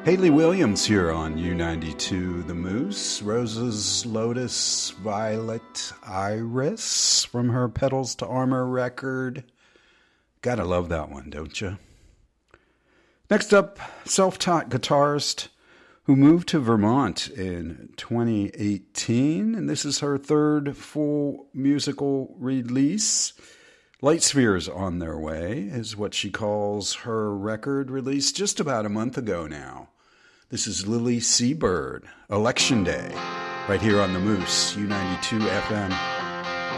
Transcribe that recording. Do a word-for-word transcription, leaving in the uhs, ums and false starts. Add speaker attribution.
Speaker 1: Hayley Williams here on U ninety-two The Moose. Roses, Lotus, Violet, Iris from her Petals to Armor record. Gotta love that one, don't you? Next up, self-taught guitarist who moved to Vermont in twenty eighteen, and this is her third full musical release. Light Spheres on Their Way is what she calls her record, released just about a month ago now. This is Lily Seabird, Election Day, right here on The Moose, U ninety-two F M.